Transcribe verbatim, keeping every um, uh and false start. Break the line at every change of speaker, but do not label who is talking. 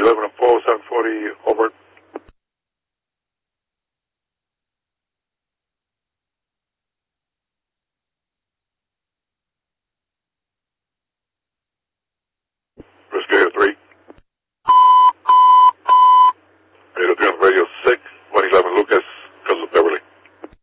you live in a four oh seven forty over